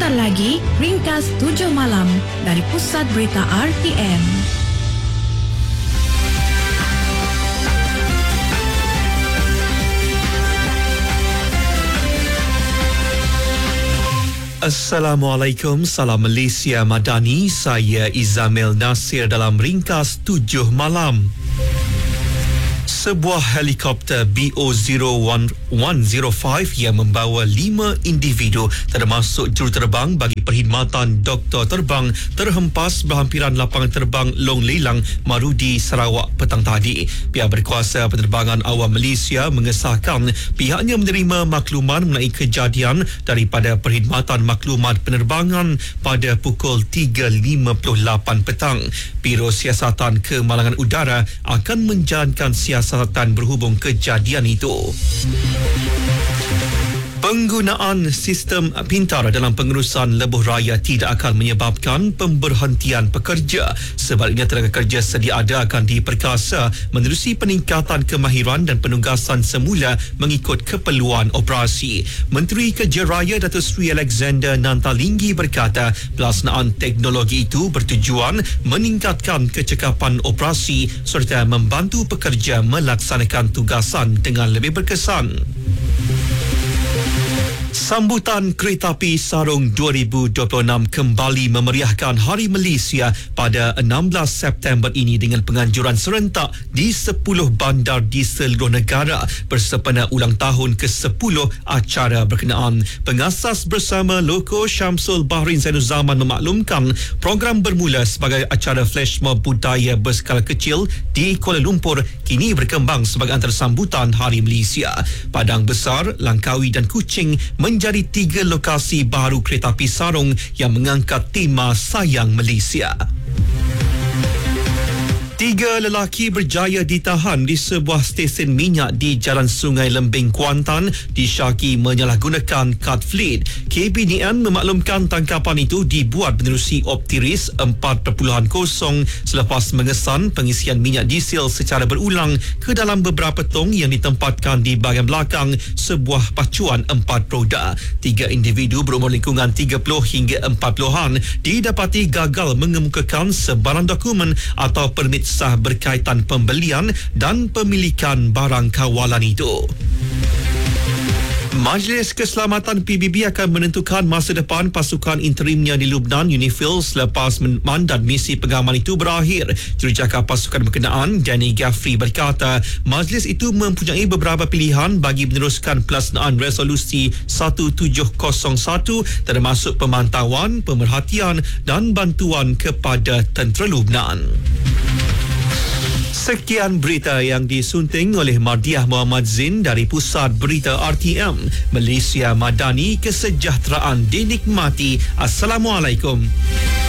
Sebentar lagi, Ringkas 7 Malam dari Pusat Berita RTM. Assalamualaikum, salam Malaysia Madani. Saya Izamil Nasir dalam Ringkas 7 Malam. Sebuah helikopter BO-0105 yang membawa 5 individu termasuk juruterbang bagi perkhidmatan doktor terbang terhempas berhampiran lapangan terbang Long Lelang, Marudi, Sarawak petang tadi. Pihak berkuasa penerbangan awam Malaysia mengesahkan pihaknya menerima makluman mengenai kejadian daripada perkhidmatan maklumat penerbangan pada pukul 3.58 petang. Biro Siasatan Kemalangan Udara akan menjalankan siasatan berhubung kejadian itu. Penggunaan sistem pintar dalam pengurusan lebuh raya tidak akan menyebabkan pemberhentian pekerja. Sebaliknya, tenaga kerja sedia ada akan diperkasa menerusi peningkatan kemahiran dan penugasan semula mengikut keperluan operasi. Menteri Kerja Raya Datuk Seri Alexander Nantalinggi berkata pelaksanaan teknologi itu bertujuan meningkatkan kecekapan operasi serta membantu pekerja melaksanakan tugasan dengan lebih berkesan. Sambutan Keretapi Sarung 2026 kembali memeriahkan Hari Malaysia pada 16 September ini dengan penganjuran serentak di 10 bandar di seluruh negara bersempena ulang tahun ke-10 acara berkenaan. Pengasas bersama Loko Syamsul Bahrin Zainul Zaman memaklumkan program bermula sebagai acara flash mob budaya berskala kecil di Kuala Lumpur kini berkembang sebagai antara sambutan Hari Malaysia. Padang Besar, Langkawi dan Kuching menjadi 3 lokasi baru keretapi sarung yang mengangkat tema Sayang Malaysia. 3 lelaki berjaya ditahan di sebuah stesen minyak di Jalan Sungai Lembing, Kuantan disyaki menyalahgunakan kad fleet. KPDN memaklumkan tangkapan itu dibuat menerusi optiris 4.0 selepas mengesan pengisian minyak diesel secara berulang ke dalam beberapa tong yang ditempatkan di bahagian belakang sebuah pacuan 4 roda. 3 individu berumur lingkungan 30 hingga 40-an didapati gagal mengemukakan sebarang dokumen atau permit sah berkaitan pembelian dan pemilikan barang kawalan itu. Majlis Keselamatan PBB akan menentukan masa depan pasukan interimnya di Lubnan UNIFIL selepas mandat misi pengaman itu berakhir. Jurucakap pasukan berkenaan Danny Gaffrey berkata majlis itu mempunyai beberapa pilihan bagi meneruskan pelaksanaan resolusi 1701 termasuk pemantauan, pemerhatian dan bantuan kepada tentera Lubnan. Sekian berita yang disunting oleh Mardiah Muhammad Zin dari Pusat Berita RTM. Malaysia Madani, kesejahteraan dinikmati. Assalamualaikum.